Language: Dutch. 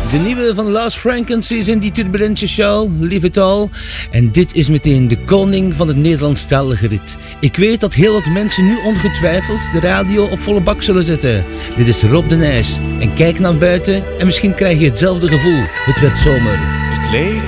De nieuwe van Lars Frankenstein in die turbulente show, Leave It All. En dit is meteen de koning van het Nederlandstalige rit. Ik weet dat heel wat mensen nu ongetwijfeld de radio op volle bak zullen zetten. Dit is Rob de Nijs. En kijk naar buiten en misschien krijg je hetzelfde gevoel. Het werd zomer. Het leek